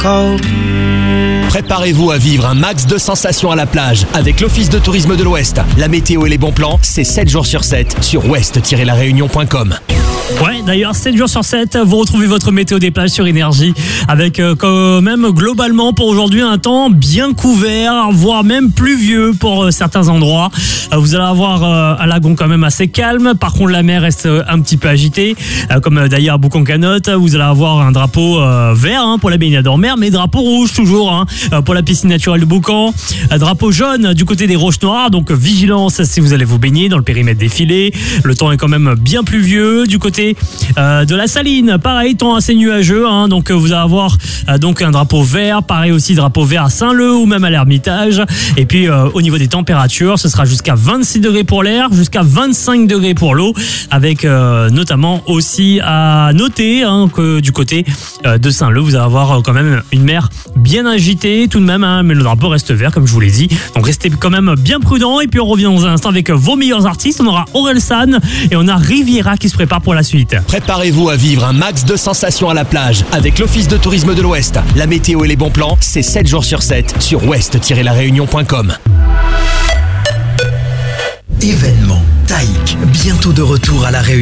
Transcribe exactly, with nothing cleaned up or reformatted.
Préparez-vous à vivre un max de sensations à la plage avec l'Office de tourisme de l'Ouest. La météo et les bons plans, c'est sept jours sur sept sur ouest tiret la réunion point com. Ouais, d'ailleurs, sept jours sur sept, vous retrouvez votre météo des plages sur Énergie avec euh, quand même globalement pour aujourd'hui un temps bien couvert, voire même pluvieux pour euh, certains endroits. Euh, vous allez avoir euh, un lagon quand même assez calme. Par contre, la mer reste euh, un petit peu agitée, euh, comme euh, d'ailleurs à Boucan-Canotte. Vous allez avoir un drapeau euh, vert hein, pour la baignade en mer, mais drapeau rouge toujours hein, euh, pour la piscine naturelle de Boucan. Euh, drapeau jaune du côté des Roches Noires, donc vigilance si vous allez vous baigner dans le périmètre des filets. Le temps est quand même bien pluvieux. Du côté Euh, de la Saline, pareil, temps assez nuageux, hein, donc euh, vous allez avoir euh, donc un drapeau vert, pareil aussi drapeau vert à Saint-Leu ou même à l'Ermitage. Et puis euh, au niveau des températures, ce sera jusqu'à vingt-six degrés pour l'air, jusqu'à vingt-cinq degrés pour l'eau, avec euh, notamment aussi à noter hein, que du côté euh, de Saint-Leu, vous allez avoir euh, quand même une mer bien agitée tout de même, hein, mais le drapeau reste vert comme je vous l'ai dit. Donc restez quand même bien prudents. Et puis on revient dans un instant avec vos meilleurs artistes. On aura Orelsan et on a Riviera qui se prépare pour la suite. Préparez-vous à vivre un max de sensations à la plage avec l'Office de tourisme de l'Ouest. La météo et les bons plans, c'est sept jours sur sept sur ouest tiret la réunion point com. Événement Taïk, bientôt de retour à la Réunion.